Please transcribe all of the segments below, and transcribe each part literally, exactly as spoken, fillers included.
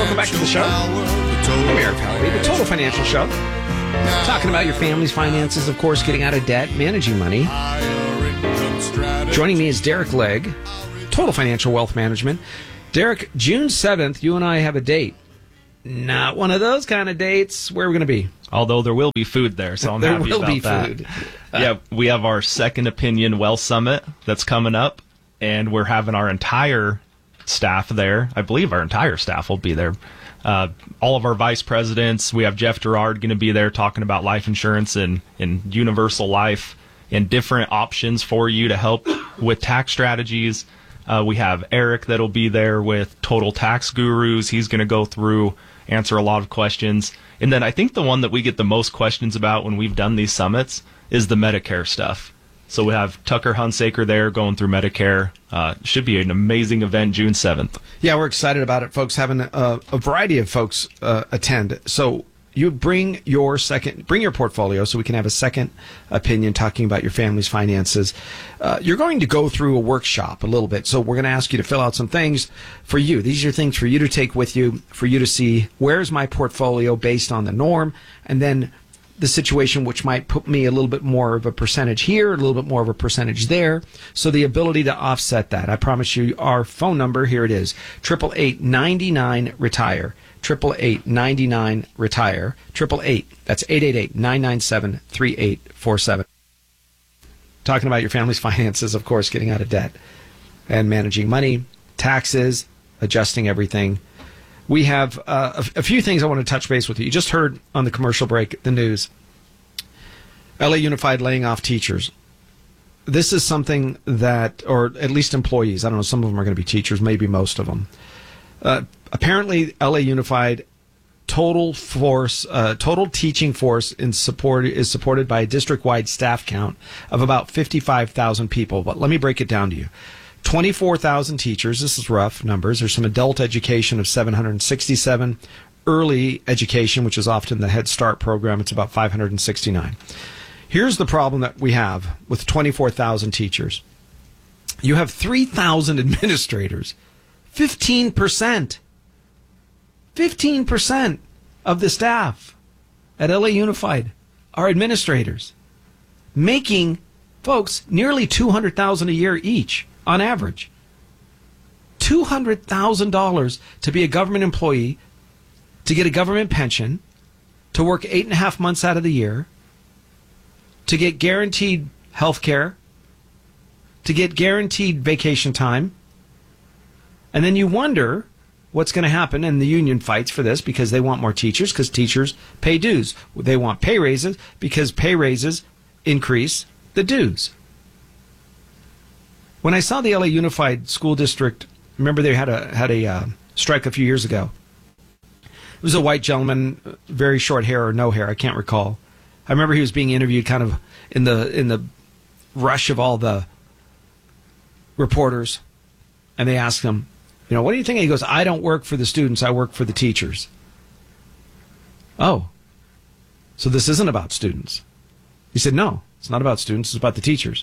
Welcome back to the show. I'm Eric Howley, the Total Financial Show. Talking about your family's finances, of course, getting out of debt, managing money. Joining me is Derek Legg, Total Financial Wealth Management. Derek, June seventh, you and I have a date. Not one of those kind of dates. Where are we going to be? Although there will be food there, so I'm there happy will about be that. Food. Yeah, we have our Second Opinion Wealth Summit that's coming up, and we're having our entire staff there. I believe our entire staff will be there. Uh, all of our vice presidents. We have Jeff Gerard going to be there talking about life insurance and, and universal life and different options for you to help with tax strategies. Uh, we have Eric that'll be there with Total Tax Gurus. He's going to go through, answer a lot of questions. And then I think the one that we get the most questions about when we've done these summits is the Medicare stuff. So we have Tucker Hunsaker there going through Medicare. Uh, should be an amazing event, June seventh. Yeah, we're excited about it, folks. Having a, a variety of folks uh, attend. So you bring your second, bring your portfolio so we can have a second opinion talking about your family's finances. Uh, you're going to go through a workshop a little bit. So we're going to ask you to fill out some things for you. These are things for you to take with you, for you to see where's my portfolio based on the norm, and then the situation which might put me a little bit more of a percentage here, a little bit more of a percentage there. So the ability to offset that. I promise you our phone number, here it is, eight eight eight, nine nine, retire. eight eight eight, nine nine, retire. eight eight eight, that's eight eight eight, nine nine seven, three eight four seven. Talking about your family's finances, of course, getting out of debt and managing money, taxes, adjusting everything. We have uh, a, a few things I want to touch base with you. You just heard on the commercial break the news. L A Unified laying off teachers. This is something that, or at least employees, I don't know, some of them are going to be teachers, maybe most of them. Uh, apparently, L A Unified total force, uh, total teaching force in support is supported by a district-wide staff count of about fifty-five thousand people. But let me break it down to you. twenty-four thousand teachers. This is rough numbers. There's some adult education of seven hundred sixty-seven. Early education, which is often the Head Start program, it's about five hundred sixty-nine. Here's the problem that we have with twenty-four thousand teachers. You have three thousand administrators. fifteen percent. fifteen percent of the staff at L A Unified are administrators, making, folks, nearly two hundred thousand dollars a year each. On average, two hundred thousand dollars to be a government employee, to get a government pension, to work eight and a half months out of the year, to get guaranteed health care, to get guaranteed vacation time. And then you wonder what's going to happen, and the union fights for this because they want more teachers, because teachers pay dues. They want pay raises because pay raises increase the dues. When I saw the L A Unified School District, remember they had a had a uh, strike a few years ago. It was a white gentleman, very short hair or no hair, I can't recall. I remember he was being interviewed kind of in the in the rush of all the reporters, and they asked him, you know, what do you think? He goes, I don't work for the students, I work for the teachers. Oh, so this isn't about students. He said, no, it's not about students, it's about the teachers.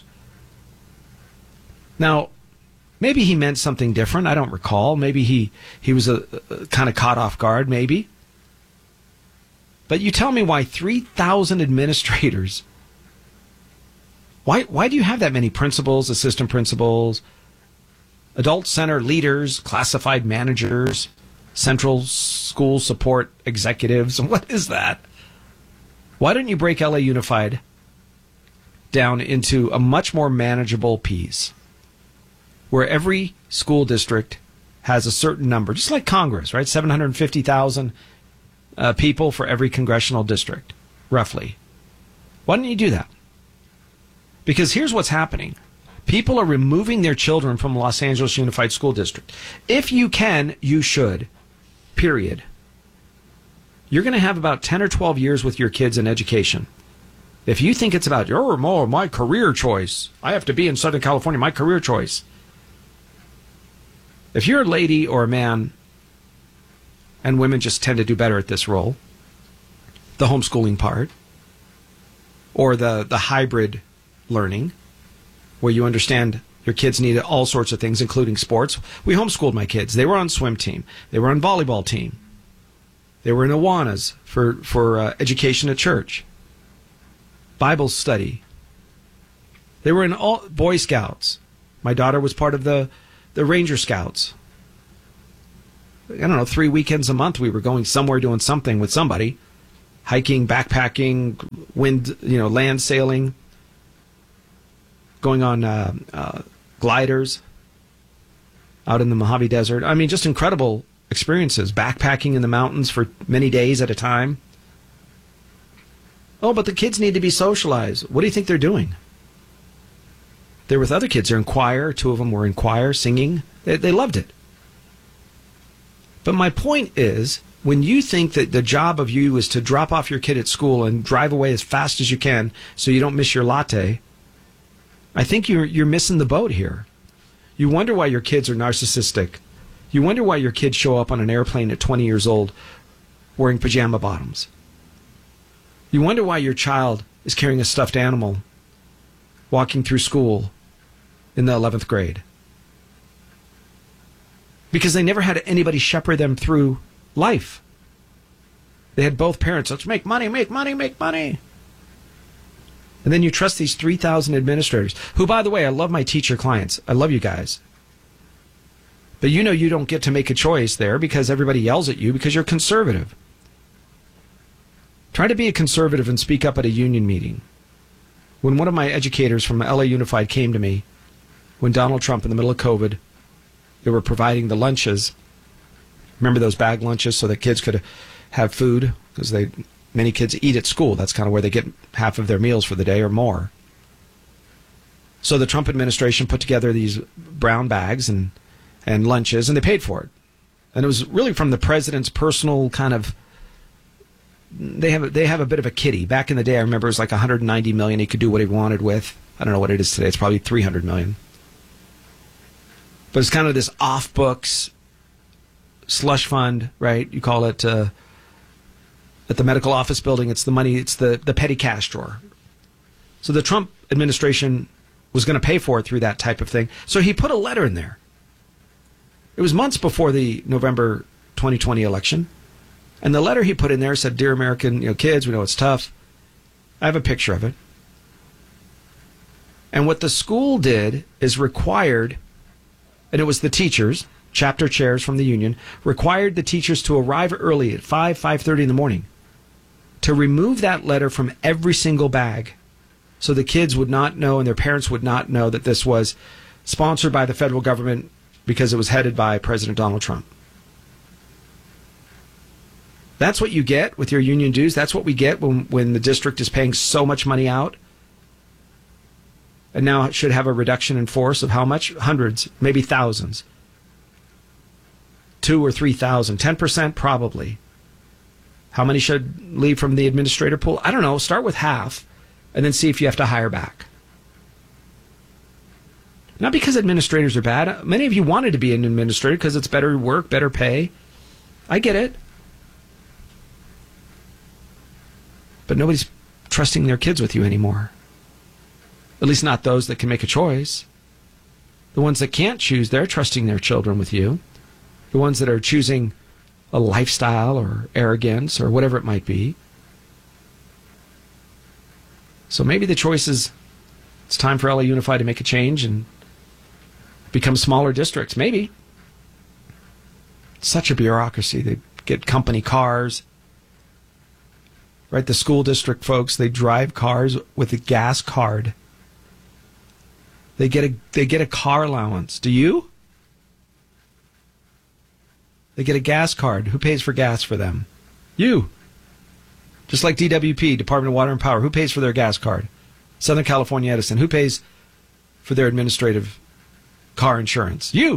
Now, maybe he meant something different. I don't recall. Maybe he, he was a, a kind of caught off guard, maybe. But you tell me why three thousand administrators, why, why do you have that many principals, assistant principals, adult center leaders, classified managers, central school support executives? What is that? Why don't you break L A Unified down into a much more manageable piece, where every school district has a certain number, just like Congress, right? seven hundred fifty thousand uh, people for every congressional district, roughly. Why don't you do that? Because here's what's happening. People are removing their children from Los Angeles Unified School District. If you can, you should. Period. You're going to have about ten or twelve years with your kids in education. If you think it's about your more my career choice, I have to be in Southern California, my career choice. If you're a lady or a man, and women just tend to do better at this role, the homeschooling part, or the, the hybrid learning, where you understand your kids need all sorts of things, including sports. We homeschooled my kids. They were on swim team. They were on volleyball team. They were in Awanas for, for uh, education at church. Bible study. They were in all Boy Scouts. My daughter was part of the, the Ranger Scouts. I don't know, three weekends a month we were going somewhere doing something with somebody. Hiking, backpacking, wind, you know, land sailing. Going on uh, uh, gliders out in the Mojave Desert. I mean, just incredible experiences. Backpacking in the mountains for many days at a time. Oh, but the kids need to be socialized. What do you think they're doing? They're with other kids. They're in choir. Two of them were in choir, singing. They, they loved it. But my point is, when you think that the job of you is to drop off your kid at school and drive away as fast as you can so you don't miss your latte, I think you're you're missing the boat here. You wonder why your kids are narcissistic. You wonder why your kids show up on an airplane at twenty years old wearing pajama bottoms. You wonder why your child is carrying a stuffed animal walking through school in the eleventh grade. Because they never had anybody shepherd them through life. They had both parents. Let's make money, make money, make money. And then you trust these three thousand administrators, who, by the way, I love my teacher clients. I love you guys. But you know you don't get to make a choice there because everybody yells at you because you're conservative. Try to be a conservative and speak up at a union meeting. When one of my educators from L A Unified came to me, when Donald Trump, in the middle of COVID, they were providing the lunches. Remember those bag lunches so that kids could have food? Because they... Many kids eat at school. That's kind of where they get half of their meals for the day or more. So the Trump administration put together these brown bags and, and lunches, and they paid for it. And it was really from the president's personal kind of... They have, they have a bit of a kitty. Back in the day, I remember it was like one hundred ninety million dollars he could do what he wanted with. I don't know what it is today. It's probably three hundred million dollars. But it's kind of this off-books slush fund, right? You call it... Uh, At the medical office building, it's the money, it's the, the petty cash drawer. So the Trump administration was going to pay for it through that type of thing. So he put a letter in there. It was months before the November twenty twenty election. And the letter he put in there said, "Dear American you know, kids, we know it's tough." I have a picture of it. And what the school did is required, and it was the teachers, chapter chairs from the union, required the teachers to arrive early at five, five thirty in the morning to remove that letter from every single bag so the kids would not know and their parents would not know that this was sponsored by the federal government because it was headed by President Donald Trump. That's what you get with your union dues. That's what we get when, when the district is paying so much money out. And now it should have a reduction in force of how much? Hundreds, maybe thousands. Two or three thousand. Ten percent probably. How many should leave from the administrator pool? I don't know. Start with half and then see if you have to hire back. Not because administrators are bad. Many of you wanted to be an administrator because it's better work, better pay. I get it. But nobody's trusting their kids with you anymore. At least not those that can make a choice. The ones that can't choose, they're trusting their children with you. The ones that are choosing a lifestyle or arrogance or whatever it might be. So maybe the choice is it's time for L A Unified to make a change and become smaller districts. Maybe. It's such a bureaucracy. They get company cars. Right? The school district folks, they drive cars with a gas card. They get a they get a car allowance. Do you? They get a gas card. Who pays for gas for them? You. Just like D W P, Department of Water and Power. Who pays for their gas card? Southern California Edison. Who pays for their administrative car insurance? You.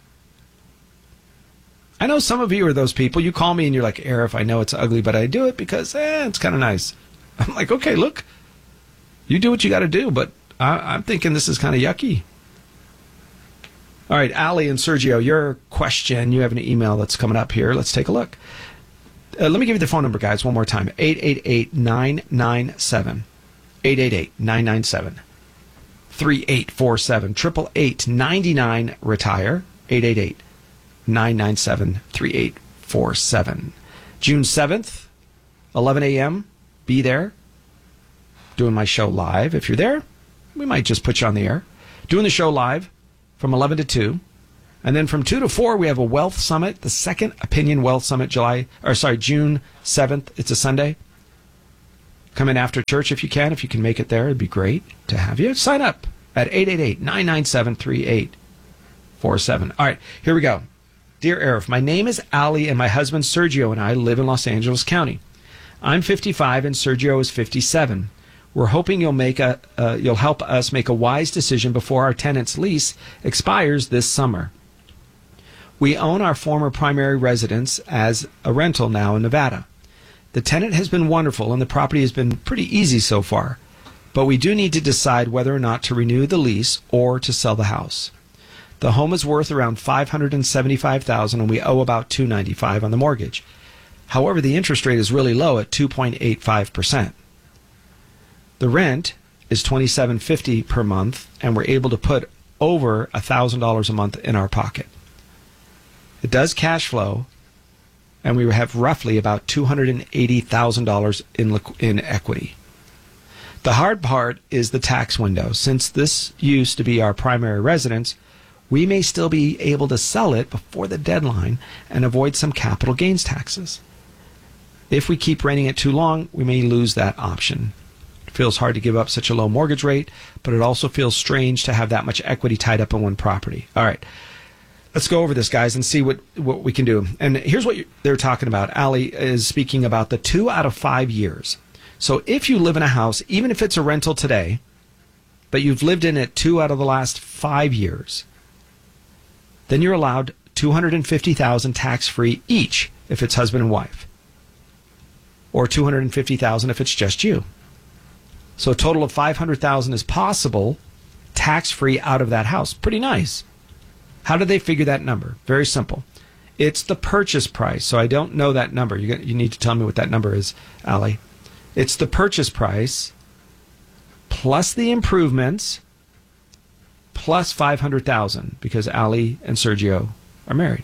I know some of you are those people. You call me and you're like, Arif, I know it's ugly, but I do it because eh, it's kind of nice. I'm like, okay, look. You do what you got to do, but I, I'm thinking this is kind of yucky. All right, Ali and Sergio, your question, you have an email that's coming up here. Let's take a look. Uh, let me give you the phone number, guys, one more time. eight eight eight, nine nine seven. eight eight eight, nine nine seven. three eight four seven. eight eight eight, nine nine, retire. eight eight eight, nine nine seven, three eight four seven. June seventh, eleven a.m., be there. Doing my show live. If you're there, we might just put you on the air. Doing the show live from eleven to two. And then from two to four, we have a Wealth Summit, the Second Opinion Wealth Summit, July, or sorry, June seventh. It's a Sunday. Come in after church if you can. If you can make it there, it'd be great to have you. Sign up at eight eight eight, nine nine seven, three eight four seven. All right, here we go. Dear Arif, my name is Ali, and my husband Sergio and I live in Los Angeles County. I'm fifty-five, and Sergio is fifty-seven. We're hoping you'll make a uh, you'll help us make a wise decision before our tenant's lease expires this summer. We own our former primary residence as a rental now in Nevada. The tenant has been wonderful, and the property has been pretty easy so far. But we do need to decide whether or not to renew the lease or to sell the house. The home is worth around five hundred seventy-five thousand dollars, and we owe about two hundred ninety-five thousand dollars on the mortgage. However, the interest rate is really low at two point eight five percent. The rent is twenty-seven fifty per month, and we're able to put over one thousand dollars a month in our pocket. It does cash flow, and we have roughly about two hundred eighty thousand dollars in liqu- in equity. The hard part is the tax window. Since this used to be our primary residence, we may still be able to sell it before the deadline and avoid some capital gains taxes. If we keep renting it too long, we may lose that option. It feels hard to give up such a low mortgage rate, but it also feels strange to have that much equity tied up in one property. All right. Let's go over this, guys, and see what, what we can do. And here's what you, they're talking about. Ali is speaking about the two out of five years. So if you live in a house, even if it's a rental today, but you've lived in it two out of the last five years, then you're allowed two hundred fifty thousand dollars tax-free each if it's husband and wife, or two hundred fifty thousand dollars if it's just you. So a total of five hundred thousand dollars is possible tax-free out of that house. Pretty nice. How did they figure that number? Very simple. It's the purchase price. So I don't know that number. You, you need to tell me what that number is, Ali. It's the purchase price plus the improvements plus five hundred thousand dollars because Ali and Sergio are married,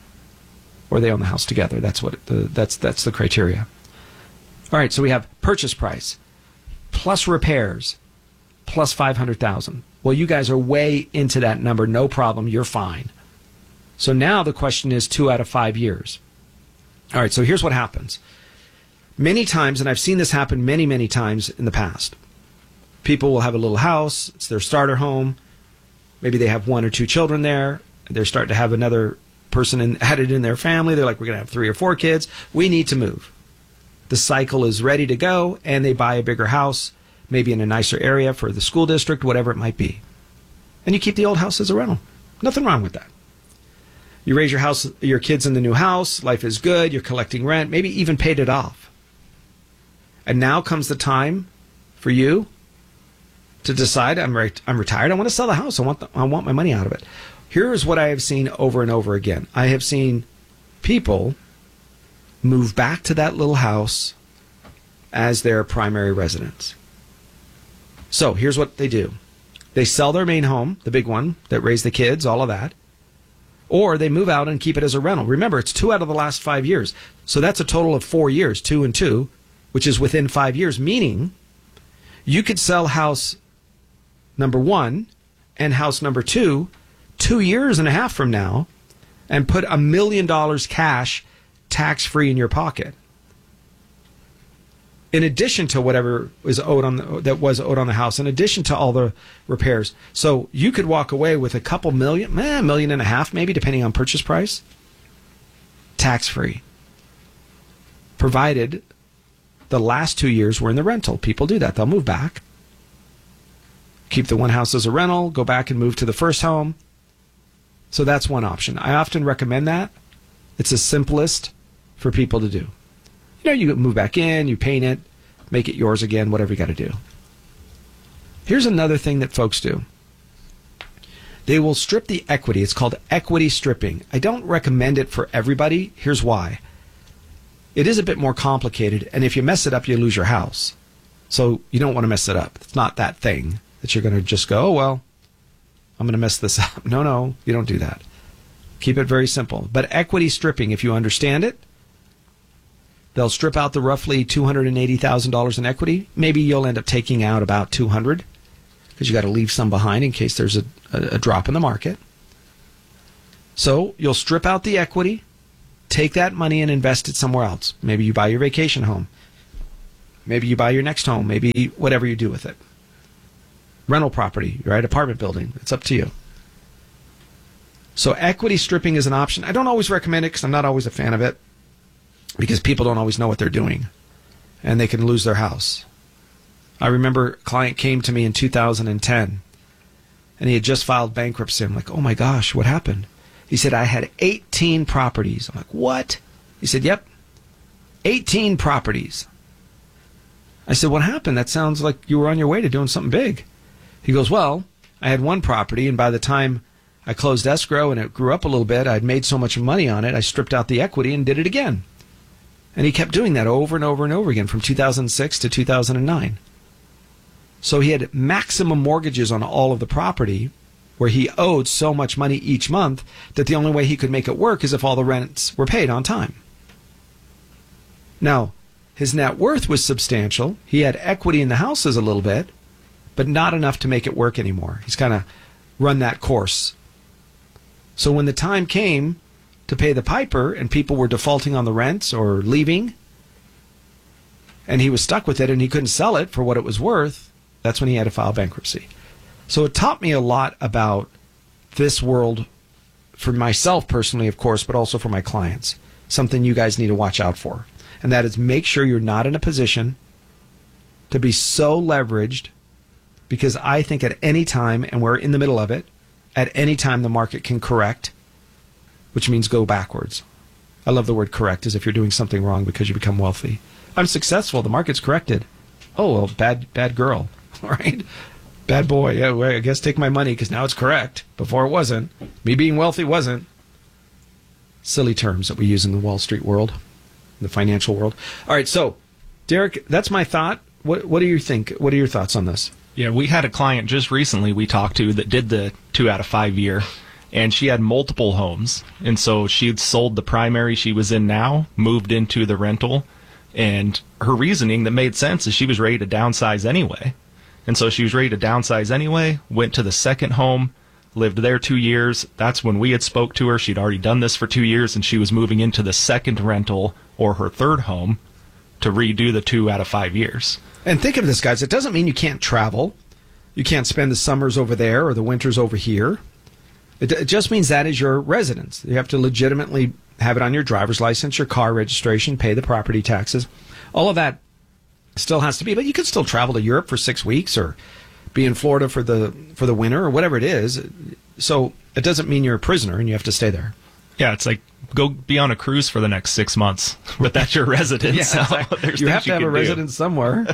or they own the house together. That's what the, that's that's the criteria. All right, so we have purchase price plus repairs plus five hundred thousand dollars. Well, you guys are way into that number. No problem. You're fine. So now the question is two out of five years. All right, so here's what happens. Many times, and I've seen this happen many, many times in the past, people will have a little house. It's their starter home. Maybe they have one or two children there. They're starting to have another person in, added in their family. They're like, we're going to have three or four kids. We need to move. The cycle is ready to go, and they buy a bigger house, maybe in a nicer area for the school district, whatever it might be. And you keep the old house as a rental. Nothing wrong with that. You raise your house, your kids in the new house. Life is good. You're collecting rent, maybe even paid it off. And now comes the time for you to decide, I'm re- I'm retired. I want to sell the house. I want the, I want my money out of it. Here is what I have seen over and over again. I have seen people move back to that little house as their primary residence. So here's what they do. They sell their main home, the big one that raised the kids, all of that. Or they move out and keep it as a rental. Remember, it's two out of the last five years. So that's a total of four years, two and two, which is within five years, meaning you could sell house number one and house number two two years and a half from now and put a million dollars cash tax-free in your pocket, in addition to whatever was owed on the, that was owed on the house, in addition to all the repairs. So you could walk away with a couple million, eh, million and a half maybe, depending on purchase price, tax-free, provided the last two years were in the rental. People do that. They'll move back, keep the one house as a rental, go back and move to the first home. So that's one option. I often recommend that. It's the simplest for people to do. You know, you move back in, you paint it, make it yours again, whatever you got to do. Here's another thing that folks do. They will strip the equity. It's called equity stripping. I don't recommend it for everybody. Here's why. It is a bit more complicated, and if you mess it up, you lose your house. So you don't want to mess it up. It's not that thing that you're going to just go, oh, well, I'm going to mess this up. No, no, you don't do that. Keep it very simple. But equity stripping, if you understand it, They'll strip out the roughly two hundred eighty thousand dollars in equity. Maybe you'll end up taking out about two hundred thousand dollars because you got to leave some behind in case there's a, a, a drop in the market. So you'll strip out the equity, take that money and invest it somewhere else. Maybe you buy your vacation home. Maybe you buy your next home. Maybe whatever you do with it. Rental property, right? Apartment building. It's up to you. So equity stripping is an option. I don't always recommend it because I'm not always a fan of it because people don't always know what they're doing and they can lose their house. I remember a client came to me in two thousand ten and he had just filed bankruptcy. I'm like, oh my gosh, what happened? He said, I had eighteen properties. I'm like, what? He said, yep, eighteen properties. I said, what happened? That sounds like you were on your way to doing something big. He goes, well, I had one property, and by the time I closed escrow and it grew up a little bit, I'd made so much money on it, I stripped out the equity and did it again. And he kept doing that over and over and over again from two thousand six to two thousand nine. So he had maximum mortgages on all of the property where he owed so much money each month that the only way he could make it work is if all the rents were paid on time. Now, his net worth was substantial. He had equity in the houses a little bit, but not enough to make it work anymore. He's kind of run that course. So when the time came to pay the piper and people were defaulting on the rents or leaving, and he was stuck with it and he couldn't sell it for what it was worth, that's when he had to file bankruptcy. So it taught me a lot about this world for myself personally, of course, but also for my clients. Something you guys need to watch out for. And that is make sure you're not in a position to be so leveraged, because I think at any time, and we're in the middle of it, at any time the market can correct, which means go backwards. I love the word correct, as if you're doing something wrong because you become wealthy. I'm successful. The market's corrected. Oh, well, bad bad girl. All right? Bad boy. Yeah, well, I guess take my money because now it's correct. Before it wasn't. Me being wealthy wasn't. Silly terms that we use in the Wall Street world, the financial world. All right, so, Derek, that's my thought. What, what do you think? What are your thoughts on this? Yeah, we had a client just recently we talked to that did the two out of five year, and she had multiple homes. And so she'd sold the primary she was in now, moved into the rental, and her reasoning that made sense is she was ready to downsize anyway. And so she was ready to downsize anyway, went to the second home, lived there two years. That's when we had spoke to her. She'd already done this for two years, and she was moving into the second rental or her third home to redo the two out of five years. And think of this, guys. It doesn't mean you can't travel. You can't spend the summers over there or the winters over here. It, it just means that is your residence. You have to legitimately have it on your driver's license, your car registration, pay the property taxes. All of that still has to be, but you could still travel to Europe for six weeks or be in Florida for the for the winter or whatever it is. So it doesn't mean you're a prisoner and you have to stay there. Yeah, it's like go be on a cruise for the next six months, but that's your residence. Yeah, so exactly. You have to have a residence somewhere.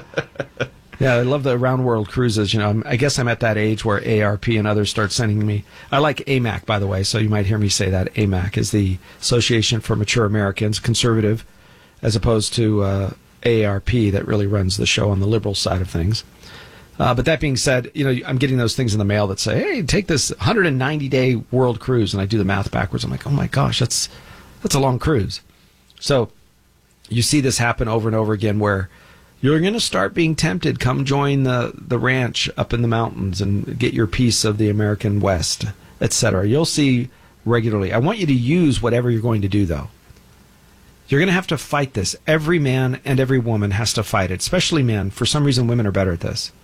Yeah, I love the round world cruises. You know, I'm, I guess I'm at that age where A R P and others start sending me. I like A M A C, by the way, so you might hear me say that. A M A C is the Association for Mature Americans, conservative, as opposed to uh, A A R P that really runs the show on the liberal side of things. Uh, but that being said, you know, I'm getting those things in the mail that say, hey, take this one hundred ninety day world cruise. And I do the math backwards. I'm like, oh my gosh, that's that's a long cruise. So you see this happen over and over again where you're going to start being tempted. Come join the, the ranch up in the mountains and get your piece of the American West, et cetera. You'll see regularly. I want you to use whatever you're going to do, though. You're going to have to fight this. Every man and every woman has to fight it, especially men. For some reason, women are better at this.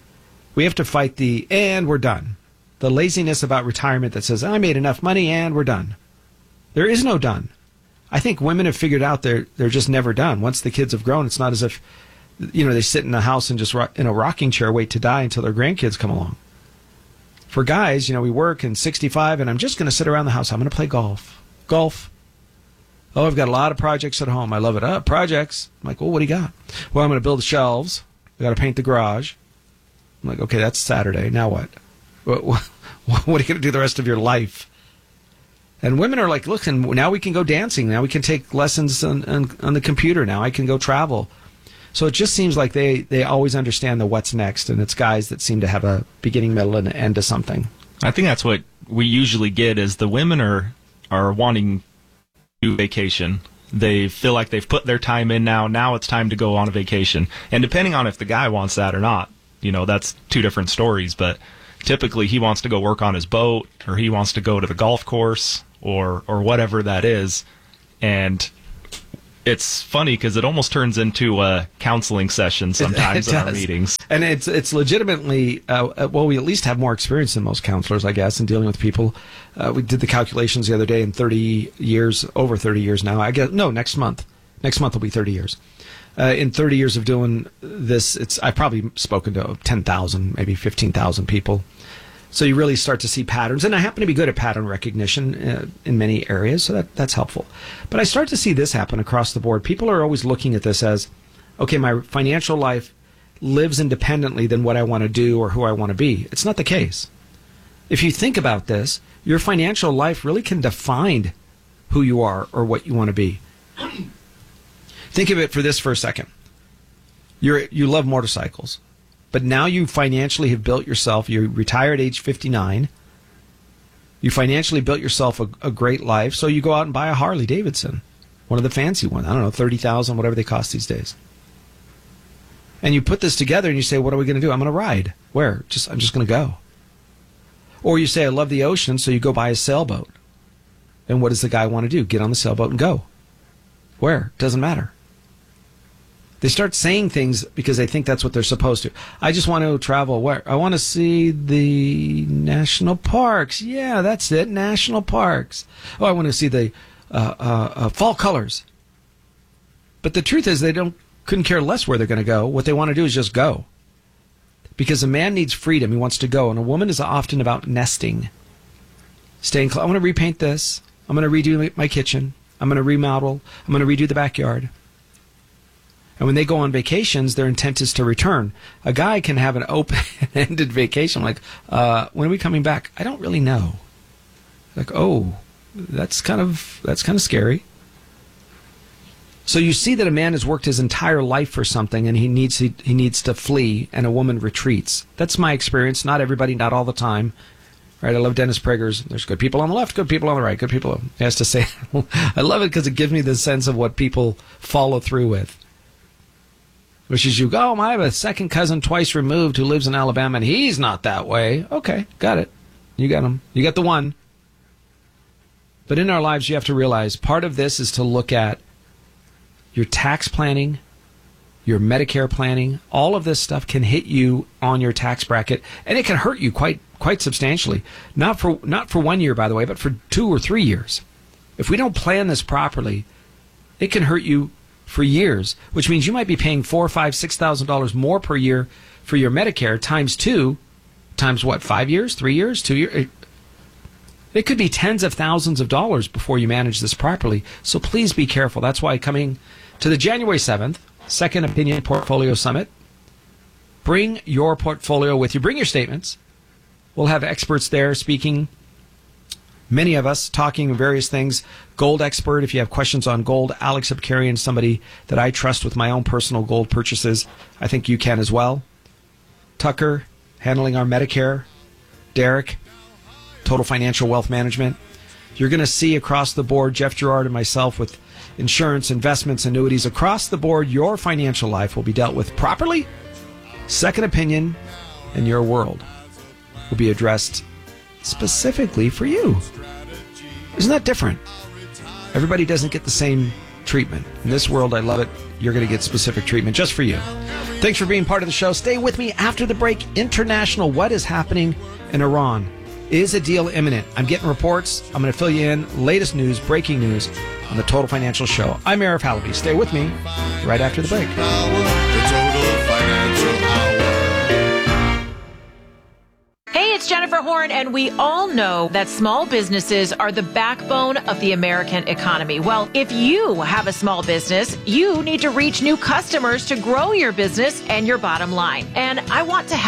We have to fight the, and we're done. The laziness about retirement that says, I made enough money and we're done. There is no done. I think women have figured out they're, they're just never done. Once the kids have grown, it's not as if, you know, they sit in the house and just ro- in a rocking chair, wait to die until their grandkids come along. For guys, you know, we work and sixty-five and I'm just going to sit around the house. I'm going to play golf. Golf. Oh, I've got a lot of projects at home. I love it. Uh, projects. I'm like, well, what do you got? Well, I'm going to build the shelves. I got to paint the garage. I'm like, okay, that's Saturday. Now what? What, what, what are you going to do the rest of your life? And women are like, look, and now we can go dancing. Now we can take lessons on, on, on the computer. Now I can go travel. So it just seems like they, they always understand the what's next, and it's guys that seem to have a beginning, middle, and end to something. I think that's what we usually get is the women are are wanting to vacation, They feel like they've put their time in now. Now it's time to go on a vacation. And depending on if the guy wants that or not, you know, that's two different stories. But typically he wants to go work on his boat, or he wants to go to the golf course, or or whatever that is. And it's funny because it almost turns into a counseling session sometimes it, it in our meetings. And it's it's legitimately, uh, well, we at least have more experience than most counselors, I guess, in dealing with people. Uh, we did the calculations the other day in thirty years, over thirty years now. I guess, no, next month. Next month will be thirty years. Uh, in thirty years of doing this, it's I've probably spoken to ten thousand, maybe fifteen thousand people. So you really start to see patterns. And I happen to be good at pattern recognition uh, in many areas, so that, that's helpful. But I start to see this happen across the board. People are always looking at this as, okay, my financial life lives independently than what I want to do or who I want to be. It's not the case. If you think about this, your financial life really can define who you are or what you want to be. Think of it for this for a second. You're, you love motorcycles. But now you financially have built yourself, you retired at age fifty-nine, you financially built yourself a, a great life, so you go out and buy a Harley Davidson, one of the fancy ones, I don't know, thirty thousand dollars, whatever they cost these days. And you put this together and you say, what are we going to do? I'm going to ride. Where? Just I'm just going to go. Or you say, I love the ocean, so you go buy a sailboat. And what does the guy want to do? Get on the sailboat and go. Where? Doesn't matter. They start saying things because they think that's what they're supposed to. I just want to travel where? I want to see the national parks. Yeah, that's it, national parks. Oh, I want to see the uh, uh, uh, fall colors. But the truth is they don't couldn't care less where they're going to go. What they want to do is just go. Because a man needs freedom. He wants to go. And a woman is often about nesting. Staying close. I want to repaint this. I'm going to redo my kitchen. I'm going to remodel. I'm going to redo the backyard. And when they go on vacations, their intent is to return. A guy can have an open-ended vacation, like, uh, when are we coming back? I don't really know. Like, oh, that's kind of that's kind of scary. So you see that a man has worked his entire life for something, and he needs he, he needs to flee, and a woman retreats. That's my experience. Not everybody, not all the time. Right? I love Dennis Prager's. There's good people on the left, good people on the right, good people. He has to say, I love it because it gives me the sense of what people follow through with. Which is you go, oh, I have a second cousin twice removed who lives in Alabama, and he's not that way. Okay, got it. You got him. You got the one. But in our lives, you have to realize part of this is to look at your tax planning, your Medicare planning. All of this stuff can hit you on your tax bracket, and it can hurt you quite quite substantially. Not for not for one year, by the way, but for two or three years. If we don't plan this properly, it can hurt you for years, which means you might be paying four, five, six thousand dollars more per year for your Medicare times two, times what? Five years, three years, two years. It, it could be tens of thousands of dollars before you manage this properly. So please be careful. That's why coming to the January seventh Second Opinion Portfolio Summit, bring your portfolio with you. Bring your statements. We'll have experts there speaking. Many of us talking various things. Gold expert, if you have questions on gold. Alex Abkarian, somebody that I trust with my own personal gold purchases. I think you can as well. Tucker, handling our Medicare. Derek, Total Financial Wealth Management. You're going to see across the board, Jeff Gerard and myself with insurance, investments, annuities. Across the board, your financial life will be dealt with properly. Second opinion and your world will be addressed specifically for you. Isn't that different? Everybody doesn't get the same treatment. In this world, I love it. You're going to get specific treatment just for you. Thanks for being part of the show. Stay with me after the break. International, what is happening in Iran? Is a deal imminent? I'm getting reports. I'm going to fill you in. Latest news, breaking news on the Total Financial Show. I'm Arif Halaby. Stay with me right after the break. Hey, it's Jennifer Horn, and we all know that small businesses are the backbone of the American economy. Well, if you have a small business, you need to reach new customers to grow your business and your bottom line. And I want to help.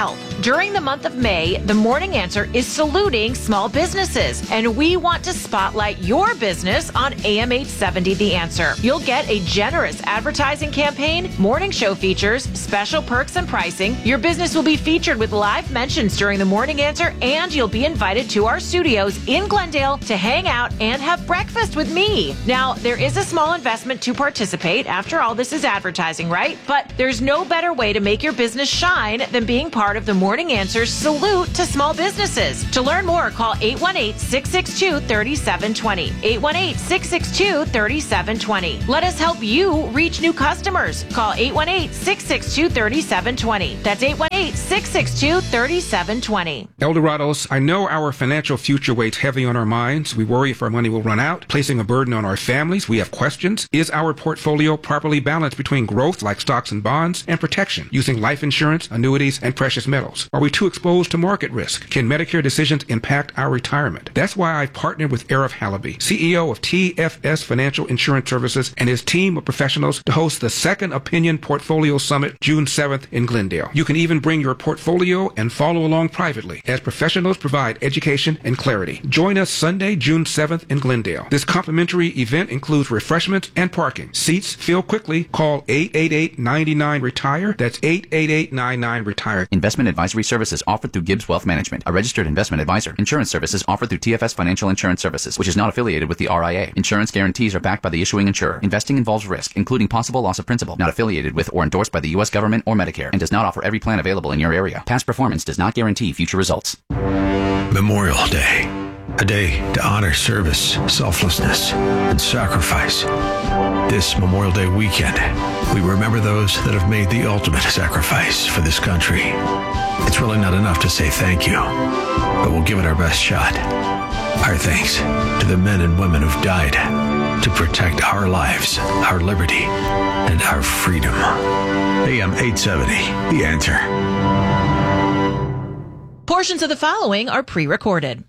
During the month of May, the Morning Answer is saluting small businesses, and we want to spotlight your business on A M eight seventy The Answer. You'll get a generous advertising campaign, morning show features, special perks and pricing. Your business will be featured with live mentions during the Morning Answer, and you'll be invited to our studios in Glendale to hang out and have breakfast with me. Now, there is a small investment to participate. After all, this is advertising, right? But there's no better way to make your business shine than being part of the Morning Answer's salute to small businesses. To learn more, call eight one eight, six six two, three seven two zero. eight one eight, six six two, three seven two zero. Let us help you reach new customers. Call eight one eight, six six two, three seven two zero. That's eight one eight, six six two, three seven two zero. Eldorados, I know our financial future weighs heavy on our minds. We worry if our money will run out, placing a burden on our families. We have questions. Is our portfolio properly balanced between growth, like stocks and bonds, and protection, using life insurance, annuities, and precious metals? Are we too exposed to market risk? Can Medicare decisions impact our retirement? That's why I've partnered with Arif Halaby, C E O of T F S Financial Insurance Services, and his team of professionals to host the Second Opinion Portfolio Summit June seventh in Glendale. You can even bring your portfolio and follow along privately as professionals provide education and clarity. Join us Sunday, June seventh in Glendale. This complimentary event includes refreshments and parking. Seats fill quickly. Call eight eight eight, nine nine, retire. That's eight eight eight, nine nine, retire. Investment advisory services offered through Gibbs Wealth Management, a registered investment advisor. Insurance services offered through T F S Financial Insurance Services, which is not affiliated with the R I A. Insurance guarantees are backed by the issuing insurer. Investing involves risk, including possible loss of principal. Not affiliated with or endorsed by the U S government or Medicare, and does not offer every plan available in your area. Past performance does not guarantee future results. Memorial Day. A day to honor service, selflessness, and sacrifice. This Memorial Day weekend, we remember those that have made the ultimate sacrifice for this country. It's really not enough to say thank you, but we'll give it our best shot. Our thanks to the men and women who've died to protect our lives, our liberty, and our freedom. A M eight seventy, The Answer. Portions of the following are pre-recorded.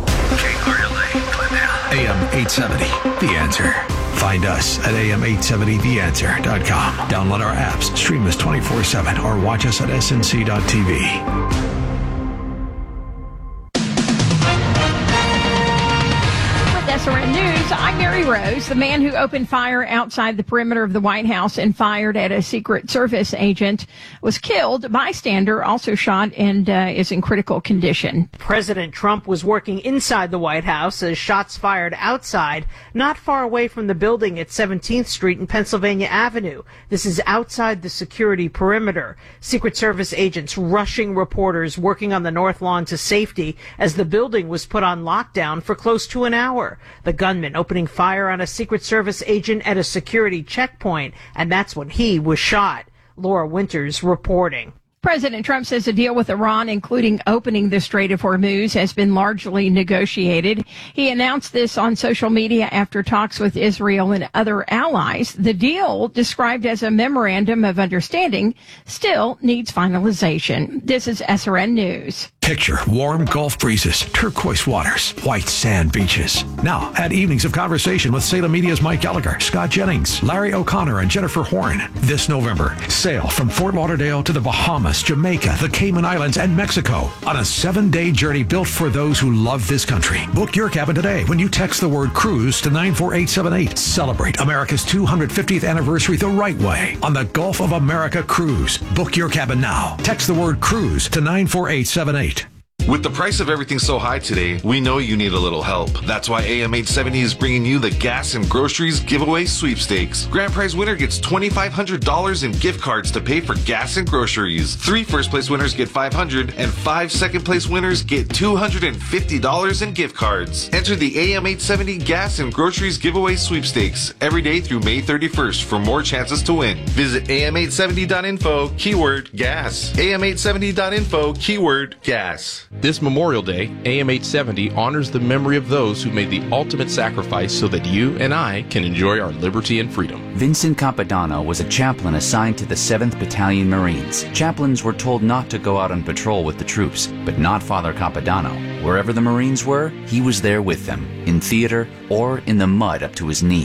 A M eight seventy, The Answer. Find us at A M eight seventy the answer dot com. Download our apps, stream us twenty-four seven, or watch us at S N C dot T V. S R N News, I'm Mary Rose. The man who opened fire outside the perimeter of the White House and fired at a Secret Service agent was killed. A bystander also shot and uh, is in critical condition. President Trump was working inside the White House as shots fired outside, not far away from the building at seventeenth Street and Pennsylvania Avenue. This is outside the security perimeter. Secret Service agents rushing reporters working on the North Lawn to safety as the building was put on lockdown for close to an hour. The gunman opening fire on a Secret Service agent at a security checkpoint, and that's when he was shot. Laura Winters reporting. President Trump says a deal with Iran, including opening the Strait of Hormuz, has been largely negotiated. He announced this on social media after talks with Israel and other allies. The deal, described as a memorandum of understanding, still needs finalization. This is S R N News. Picture warm Gulf breezes, turquoise waters, white sand beaches. Now, add evenings of conversation with Salem Media's Mike Gallagher, Scott Jennings, Larry O'Connor, and Jennifer Horn. This November, sail from Fort Lauderdale to the Bahamas, Jamaica, the Cayman Islands, and Mexico on a seven-day journey built for those who love this country. Book your cabin today when you text the word cruise to nine four eight seven eight. Celebrate America's two hundred fiftieth anniversary the right way on the Gulf of America Cruise. Book your cabin now. Text the word cruise to nine four eight seven eight. With the price of everything so high today, we know you need a little help. That's why A M eight seventy is bringing you the Gas and Groceries Giveaway Sweepstakes. Grand prize winner gets twenty-five hundred dollars in gift cards to pay for gas and groceries. Three first place winners get five hundred dollars, and five second place winners get two hundred fifty dollars in gift cards. Enter the A M eight seventy Gas and Groceries Giveaway Sweepstakes every day through May thirty-first for more chances to win. Visit A M eight seventy dot info, keyword gas. A M eight seventy dot info, keyword gas. This Memorial Day, A M eight seventy honors the memory of those who made the ultimate sacrifice so that you and I can enjoy our liberty and freedom. Vincent Capodanno was a chaplain assigned to the seventh Battalion Marines. Chaplains were told not to go out on patrol with the troops, but not Father Capodanno. Wherever the Marines were, he was there with them, in theater or in the mud up to his knees.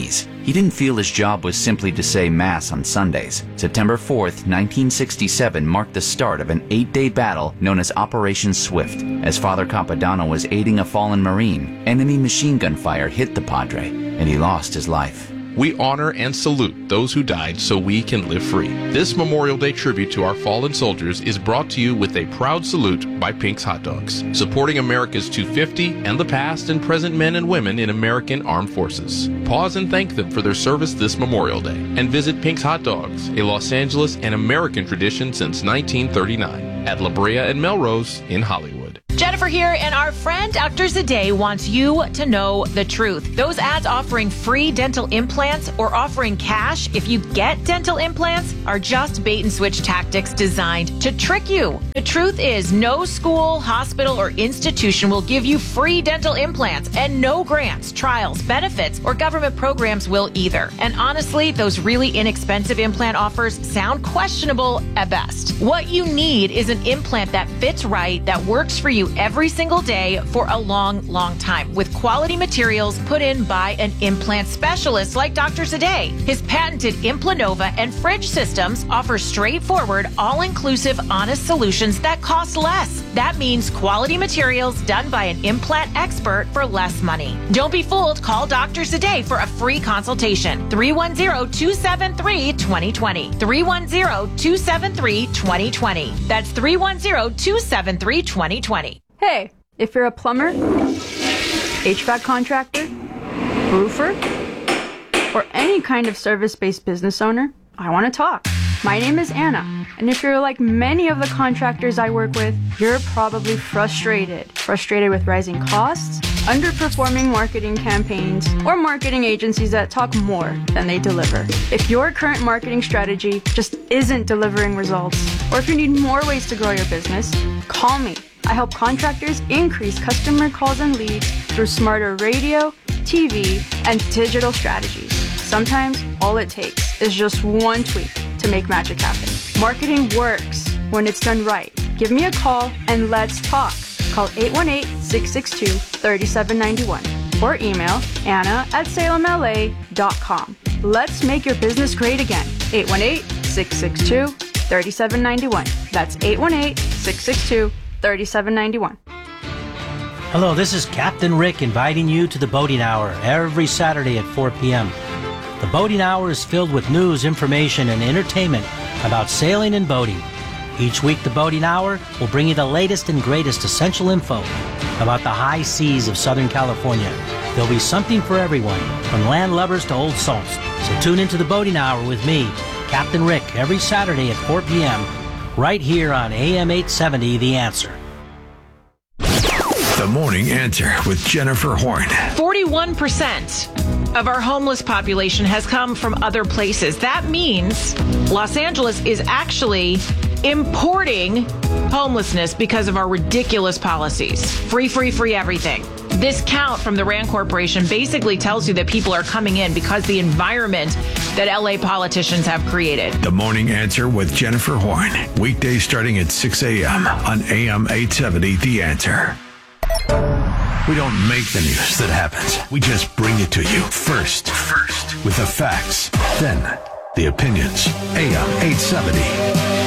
He didn't feel his job was simply to say Mass on Sundays. September fourth, nineteen sixty-seven marked the start of an eight-day battle known as Operation Swift. As Father Capodanno was aiding a fallen Marine, enemy machine gun fire hit the Padre, and he lost his life. We honor and salute those who died so we can live free. This Memorial Day tribute to our fallen soldiers is brought to you with a proud salute by Pink's Hot Dogs, supporting America's two fifty and the past and present men and women in American Armed Forces. Pause and thank them for their service this Memorial Day, and visit Pink's Hot Dogs, a Los Angeles and American tradition since nineteen thirty-nine, at La Brea and Melrose in Hollywood. Jennifer here, and our friend Doctor Zade wants you to know the truth. Those ads offering free dental implants or offering cash if you get dental implants are just bait and switch tactics designed to trick you. The truth is, no school, hospital, or institution will give you free dental implants, and no grants, trials, benefits, or government programs will either. And honestly, those really inexpensive implant offers sound questionable at best. What you need is an implant that fits right, that works for you every single day for a long, long time, with quality materials put in by an implant specialist like Doctor Zade. His patented Implanova and Fridge systems offer straightforward, all-inclusive, honest solutions that cost less. That means quality materials done by an implant expert for less money. Don't be fooled. Call Doctor Zade for a free consultation. three one zero, two seven three, two zero two zero. three one zero, two seven three, two zero two zero. That's three one zero, two seven three, two zero two zero. Hey, if you're a plumber, H V A C contractor, roofer, or any kind of service-based business owner, I want to talk. My name is Anna, and if you're like many of the contractors I work with, you're probably frustrated. Frustrated with rising costs, underperforming marketing campaigns, or marketing agencies that talk more than they deliver. If your current marketing strategy just isn't delivering results, or if you need more ways to grow your business, call me. I help contractors increase customer calls and leads through smarter radio, T V, and digital strategies. Sometimes all it takes is just one tweak to make magic happen. Marketing works when it's done right. Give me a call and let's talk. Call eight one eight, six six two, three seven nine one or email Anna at salem L A dot com. Let's make your business great again. eight one eight, six six two, three seven nine one. That's eight one eight, six six two, three seven nine one. Hello, this is Captain Rick inviting you to the Boating Hour every Saturday at four p.m. The Boating Hour is filled with news, information, and entertainment about sailing and boating. Each week, the Boating Hour will bring you the latest and greatest essential info about the high seas of Southern California. There'll be something for everyone, from land lubbers to old salts. So tune into the Boating Hour with me, Captain Rick, every Saturday at four p.m., right here on A M eight seventy, The Answer. The Morning Answer with Jennifer Horn. forty-one percent of our homeless population has come from other places. That means Los Angeles is actually importing homelessness because of our ridiculous policies. Free, free, free everything. This count from the RAND Corporation basically tells you that people are coming in because the environment that L A politicians have created. The Morning Answer with Jennifer Horn. Weekdays starting at six a.m. on A M eight seventy, The Answer. We don't make the news that happens. We just bring it to you first. First. With the facts. Then the opinions. A M eight seventy.